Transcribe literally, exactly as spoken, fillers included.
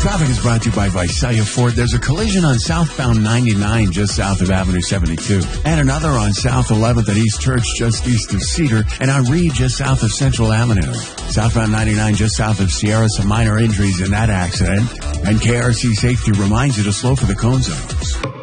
Traffic is brought to you by Visalia Ford. There's a collision on southbound ninety-nine just south of Avenue seventy-two, and another on South eleventh at East Church just east of Cedar, and on Reed just south of Central Avenue. Southbound ninety-nine just south of Sierra, some minor injuries in that accident, and K R C Safety reminds you to slow for the cone zones.